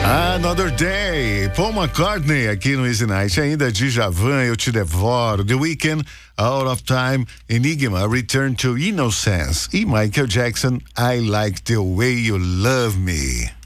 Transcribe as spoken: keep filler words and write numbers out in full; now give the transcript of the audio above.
Another Day, Paul McCartney aqui no Easy Night, ainda Djavan, Eu Te Devoro, The Weeknd, Out of Time, Enigma, Return to Innocence e Michael Jackson, I Like the Way You Love Me.